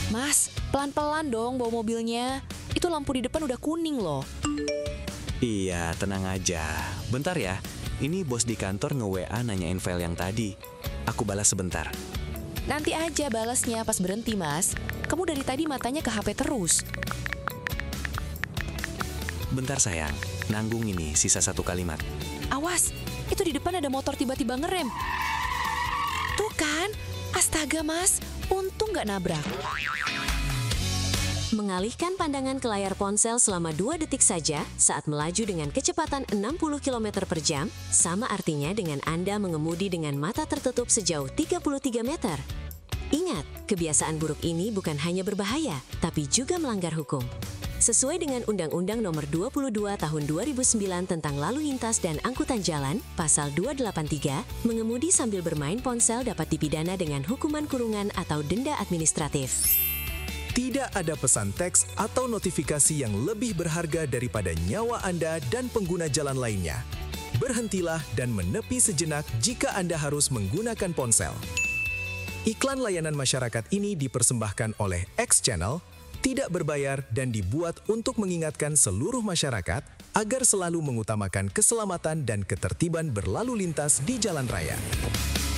Mas, pelan-pelan dong bawa mobilnya. Itu lampu di depan udah kuning loh. Iya, tenang aja. Bentar ya, ini bos di kantor nge-WA nanyain file yang tadi. Aku balas sebentar. Nanti aja balasnya pas berhenti, Mas. Kamu dari tadi matanya ke HP terus. Bentar sayang, nanggung ini sisa satu kalimat. Awas, itu di depan ada motor tiba-tiba ngerem. Tuh kan, astaga Mas, untung nggak nabrak. Mengalihkan pandangan ke layar ponsel selama 2 detik saja saat melaju dengan kecepatan 60 km per jam, sama artinya dengan Anda mengemudi dengan mata tertutup sejauh 33 meter. Ingat, kebiasaan buruk ini bukan hanya berbahaya, tapi juga melanggar hukum. Sesuai dengan Undang-Undang Nomor 22 Tahun 2009 tentang Lalu Lintas dan Angkutan Jalan, Pasal 283, mengemudi sambil bermain ponsel dapat dipidana dengan hukuman kurungan atau denda administratif. Tidak ada pesan teks atau notifikasi yang lebih berharga daripada nyawa Anda dan pengguna jalan lainnya. Berhentilah dan menepi sejenak jika Anda harus menggunakan ponsel. Iklan layanan masyarakat ini dipersembahkan oleh X Channel, tidak berbayar dan dibuat untuk mengingatkan seluruh masyarakat agar selalu mengutamakan keselamatan dan ketertiban berlalu lintas di jalan raya.